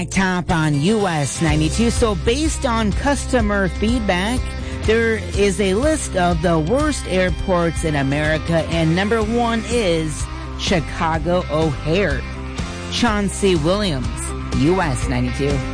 Top on US 92. So based on customer feedback, there is a list of the worst airports in America, and number one is Chicago O'Hare. Chauncey Williams, US 92.